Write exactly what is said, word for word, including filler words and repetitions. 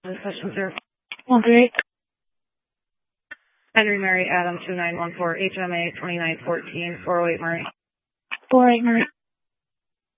This session zero. one three eight. Henry Mary Adam two nine one four H M A twenty nine fourteen four oh eight Murray. four eight Murray.